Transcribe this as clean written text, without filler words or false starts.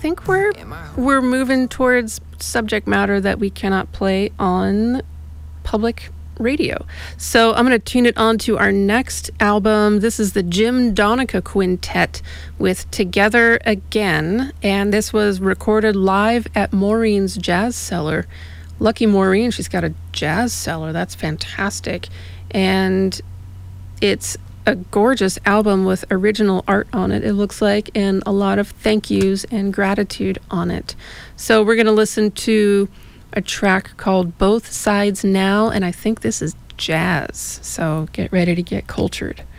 think we're moving towards subject matter that we cannot play on public radio. So I'm going to tune it on to our next album. This is the Jim Donica Quintet with Together Again, and this was recorded live at Maureen's Jazz Cellar. Lucky Maureen, she's got a jazz cellar. That's fantastic. And it's a gorgeous album with original art on it, it looks like, and a lot of thank yous and gratitude on it. So we're going to listen to a track called Both Sides Now, and I think this is jazz. So get ready to get cultured.